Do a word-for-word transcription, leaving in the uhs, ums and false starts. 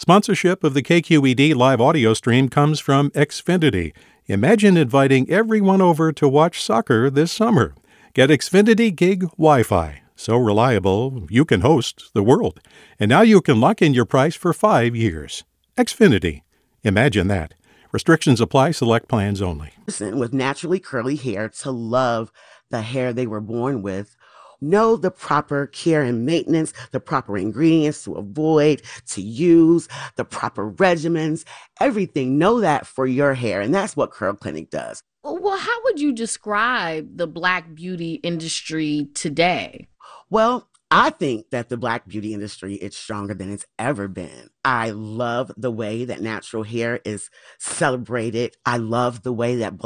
Sponsorship of the K Q E D live audio stream comes from Xfinity. Imagine inviting everyone over to watch soccer this summer. Get Xfinity Gig Wi-Fi. So reliable, you can host the world. And now you can lock in your price for five years. Xfinity. Imagine that. Restrictions apply. Select plans only. With naturally curly hair to love the hair they were born with. Know the proper care and maintenance, the proper ingredients to avoid, to use, the proper regimens, everything. Know that for your hair. And that's what Curl Clinic does. Well, how would you describe the Black beauty industry today? Well, I think that the Black beauty industry is stronger than it's ever been. I love the way that natural hair is celebrated. I love the way that